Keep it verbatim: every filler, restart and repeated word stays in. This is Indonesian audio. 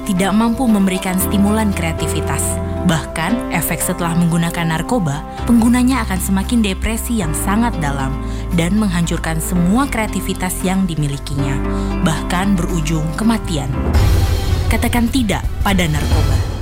tidak mampu memberikan stimulan kreativitas. Bahkan, efek setelah menggunakan narkoba, penggunanya akan semakin depresi yang sangat dalam dan menghancurkan semua kreativitas yang dimilikinya, bahkan berujung kematian. Katakan tidak pada narkoba.